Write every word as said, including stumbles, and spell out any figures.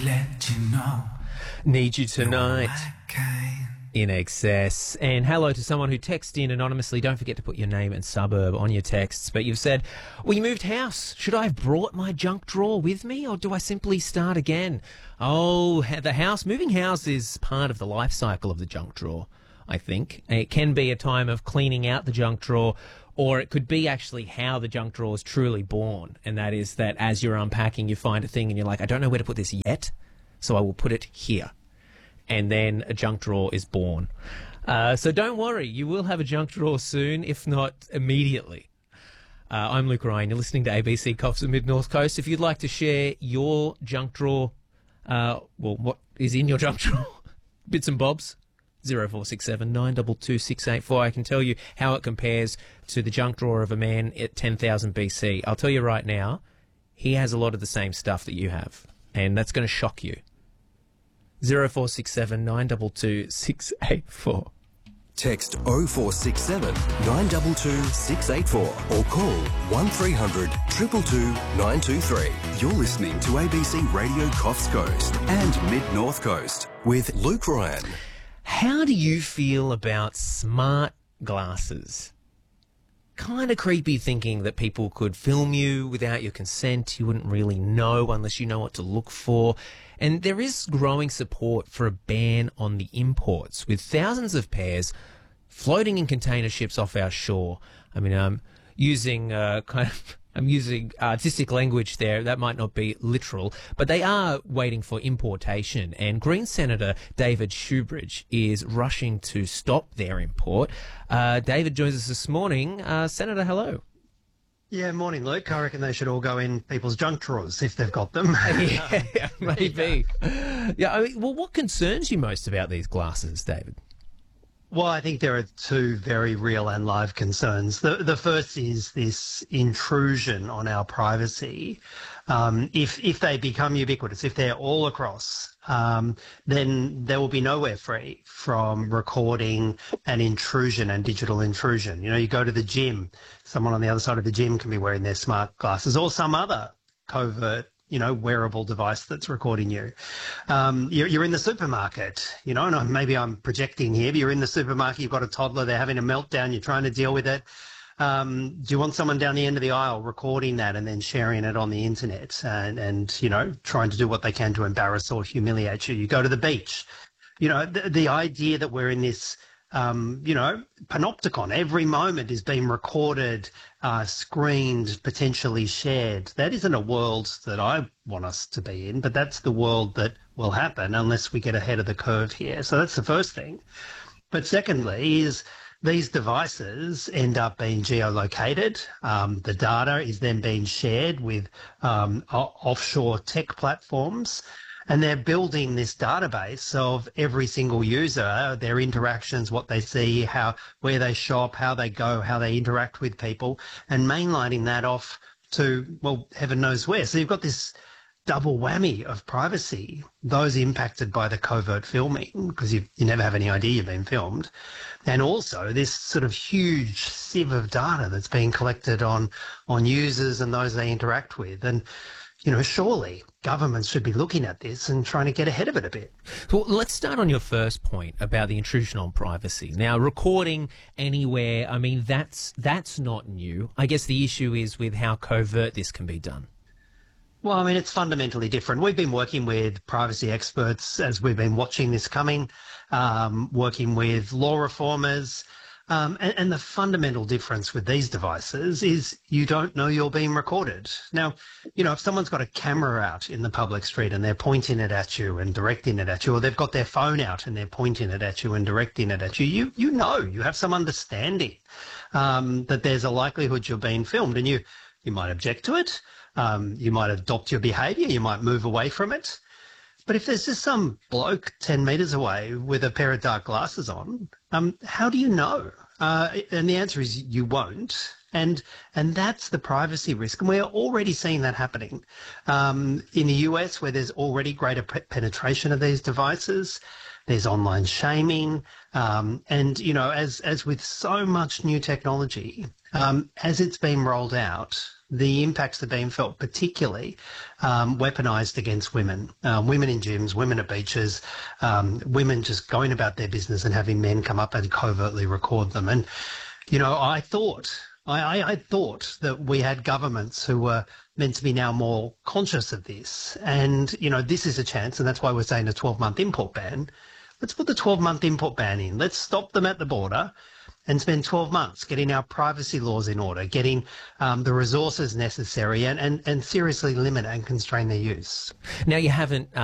let you know. Need You Tonight. I can. In excess. And hello to someone who texted in anonymously. Don't forget to put your name and suburb on your texts. But you've said, we moved house. Should I have brought my junk drawer with me, or do I simply start again? Oh, the house, moving house is part of the life cycle of the junk drawer, I think. It can be a time of cleaning out the junk drawer, or it could be actually how the junk drawer is truly born. And that is that as you're unpacking, you find a thing and you're like, I don't know where to put this yet, so I will put it here. And then a junk drawer is born. Uh, so don't worry, you will have a junk drawer soon, if not immediately. Uh, I'm Luke Ryan. You're listening to A B C Coffs of Mid-North Coast. If you'd like to share your junk drawer, uh, well, what is in your junk drawer, bits and bobs, zero four six seven nine two two six eight four. I can tell you how it compares to the junk drawer of a man at ten thousand B C. I'll tell you right now, he has a lot of the same stuff that you have, and that's going to shock you. zero four six seven nine two two six eight four. Text oh four six seven nine two two six eight four or call one three hundred two two two nine two three. You're listening to A B C Radio Coffs Coast and Mid-North Coast with Luke Ryan. How do you feel about smart glasses? Kind of creepy thinking that people could film you without your consent. You wouldn't really know unless you know what to look for. And there is growing support for a ban on the imports, with thousands of pairs floating in container ships off our shore. I mean, I'm using uh, kind of I'm using artistic language there. That might not be literal, but they are waiting for importation. And Green Senator David Shoebridge is rushing to stop their import. Uh, David joins us this morning. Uh, Senator, hello. Yeah, morning, Luke. I reckon they should all go in people's junk drawers if they've got them. yeah, maybe. Yeah, I mean, well, what concerns you most about these glasses, David? Well, I think there are two very real and live concerns. The the first is this intrusion on our privacy. Um, if if they become ubiquitous, if they're all across, um, then there will be nowhere free from recording an intrusion and digital intrusion. You know, you go to the gym, someone on the other side of the gym can be wearing their smart glasses or some other covert, you know, wearable device that's recording you. Um, you're, you're in the supermarket, you know, and maybe I'm projecting here, but you're in the supermarket, you've got a toddler, they're having a meltdown, you're trying to deal with it. Um, do you want someone down the end of the aisle recording that and then sharing it on the internet and, and, you know, trying to do what they can to embarrass or humiliate you? You go to the beach. You know, the, the idea that we're in this, um, you know, panopticon, every moment is being recorded, uh, screened, potentially shared. That isn't a world that I want us to be in, but that's the world that will happen unless we get ahead of the curve here. So that's the first thing. But secondly is these devices end up being geolocated. Um, the data is then being shared with um, o- offshore tech platforms. And they're building this database of every single user, their interactions, what they see, how, where they shop, how they go, how they interact with people, and mainlining that off to, well, heaven knows where. So you've got this double whammy of privacy, those impacted by the covert filming, because you, you never have any idea you've been filmed, and also this sort of huge sieve of data that's being collected on, on users and those they interact with. And you know, surely governments should be looking at this and trying to get ahead of it a bit. Well, let's start on your first point about the intrusion on privacy. Now, recording anywhere, I mean, that's that's not new. I guess the issue is with how covert this can be done. Well, I mean, it's fundamentally different. We've been working with privacy experts as we've been watching this coming, um, working with law reformers. Um, and, and the fundamental difference with these devices is you don't know you're being recorded. Now, you know, if someone's got a camera out in the public street and they're pointing it at you and directing it at you, or they've got their phone out and they're pointing it at you and directing it at you, you, you know, you have some understanding um, that there's a likelihood you're being filmed, and you, you might object to it. Um, you might adopt your behaviour. You might move away from it. But if there's just some bloke ten metres away with a pair of dark glasses on, um, how do you know? Uh, and the answer is you won't. And and that's the privacy risk. And we're already seeing that happening. Um, in the U S, where there's already greater pe- penetration of these devices, there's online shaming. Um, and, you know, as, as with so much new technology, um, as it's been rolled out, the impacts are being felt particularly um, weaponised against women. Um, women in gyms, women at beaches, um, women just going about their business and having men come up and covertly record them. And, you know, I thought, I, I, I thought that we had governments who were meant to be now more conscious of this. And, you know, this is a chance, and that's why we're saying a twelve-month import ban. Let's put the twelve-month import ban in. Let's stop them at the border and spend twelve months getting our privacy laws in order, getting um, the resources necessary, and, and, and seriously limit and constrain their use. Now, you haven't... Uh